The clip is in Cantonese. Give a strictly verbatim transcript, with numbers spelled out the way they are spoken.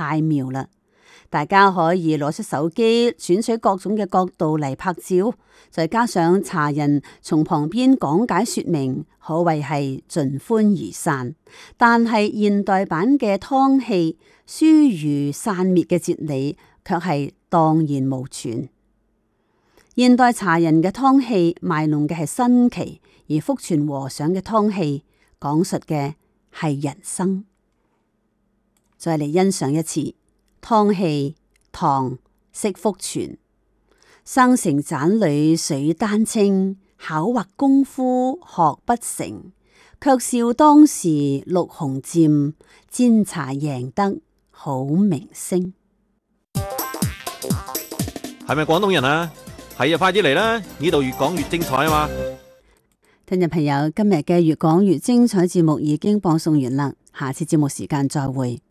太妙啦！大家可以攞出手機選取各種嘅角度嚟拍照，再加上茶人從旁邊講解說明，可謂係盡歡而散。但係現代版嘅湯氣疏魚散滅嘅哲理卻係蕩然無存。現代茶人嘅湯氣賣弄嘅係新奇，而福傳和尚嘅湯氣講述嘅係人生。再嚟欣賞一次湯氣，唐釋福全。生成棧裏水丹青，巧畫功夫學不成。卻笑當時綠紅漸，煎茶贏得好名聲。 係咪廣東人啊？係啊，快啲嚟啦！呢度越講越精彩啊嘛！ 聽眾朋友，今日嘅越講越精彩節目已經播送完啦，下次節目時間再會。